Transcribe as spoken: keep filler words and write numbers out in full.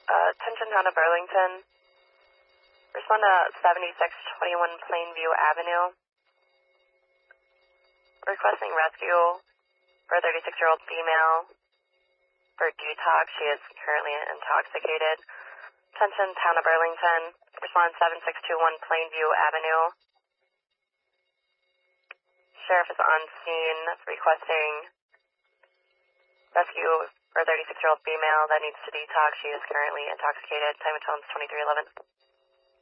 Uh, attention town of Burlington. Respond to seventy-six twenty-one Plainview Avenue. Requesting rescue for a thirty-six-year-old female for detox. She is currently intoxicated. Attention town of Burlington. Respond seven six two one Plainview Avenue. Sheriff is on scene requesting rescue for a thirty-six-year-old female that needs to detox. She is currently intoxicated. Time of tone is twenty-three eleven.